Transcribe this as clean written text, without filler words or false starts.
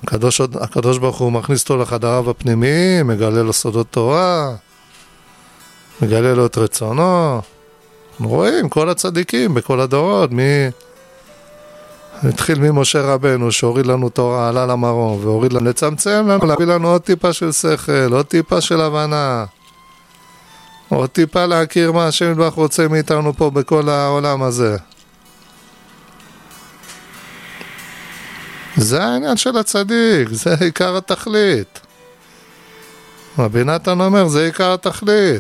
הקדוש ברוך הוא מכניס אותו לחדריו הפנימיים, מגלה לו סודות תורה, מגלה לו את רצונו. אנחנו רואים כל הצדיקים בכל הדורות, התחיל ממשה רבנו שהוריד לנו תורה, עלה למרום והוריד לנו, לצמצם לנו, להביא לנו עוד טיפה של שכל, עוד טיפה של הבנה, עוד טיפה להכיר מה השם יתברך רוצה מאיתנו פה בכל העולם הזה. זה העניין של הצדיק, זה עיקר התכלית. רבי נתן אומר, זה עיקר התכלית.